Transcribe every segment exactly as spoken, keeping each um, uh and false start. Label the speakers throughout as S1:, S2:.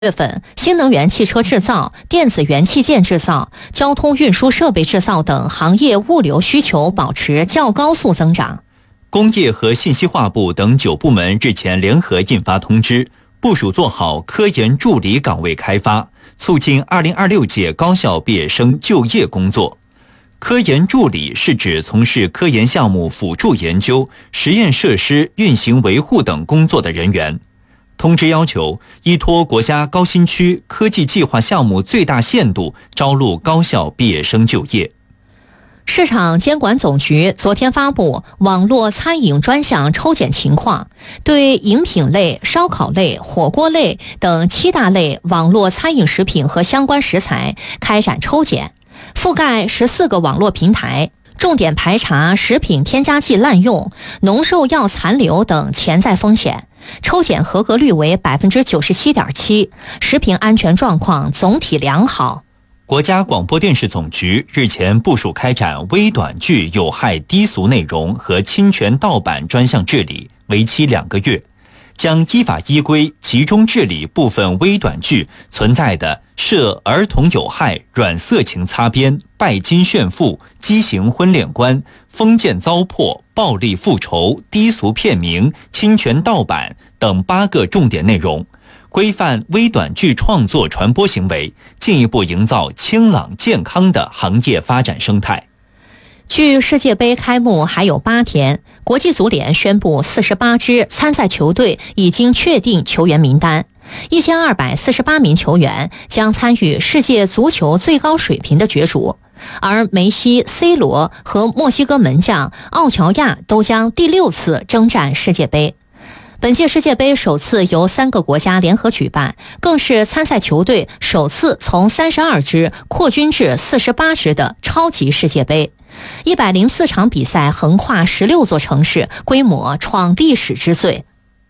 S1: 月份，新能源汽车制造、电子元器件制造、交通运输设备制造等行业物流需求保持较高速增长。
S2: 工业和信息化部等九部门日前联合印发通知，部署做好科研助理岗位开发，促进二零二六届高校毕业生就业工作。科研助理是指从事科研项目辅助研究、实验设施运行维护等工作的人员。通知要求，依托国家高新区科技计划项目最大限度招录高校毕业生就业。
S1: 市场监管总局昨天发布网络餐饮专项抽检情况，对饮品类、烧烤类、火锅类等七大类网络餐饮食品和相关食材开展抽检，覆盖十四个网络平台，重点排查食品添加剂滥用、农兽药残留等潜在风险。抽检合格率为 百分之九十七点七， 食品安全状况总体良好。
S2: 国家广播电视总局日前部署开展微短剧有害低俗内容和侵权盗版专项治理，为期两个月，将依法依规集中治理部分微短剧存在的涉儿童有害、软色情擦边、拜金炫富、畸形婚恋观、封建糟粕、暴力复仇、低俗片名、侵权盗版等八个重点内容，规范微短剧创作传播行为，进一步营造清朗健康的行业发展生态。
S1: 距世界杯开幕还有八天，国际足联宣布四十八支参赛球队已经确定球员名单，一千二百四十八名球员将参与世界足球最高水平的角逐，而梅西、C 罗和墨西哥门将奥乔亚都将第六次征战世界杯。本届世界杯首次由三个国家联合举办，更是参赛球队首次从三十二支扩军至四十八支的超级世界杯。一百零四场比赛横跨十六座城市，规模创历史之最。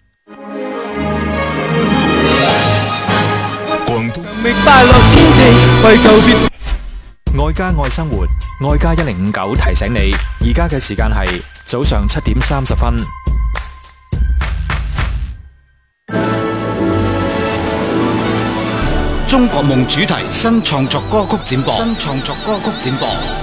S3: 愛家愛生活，愛家一零五九提醒你，而家嘅時間係早上七點三十分。
S4: 中國夢主題新創作歌曲展播，新創作歌曲展播。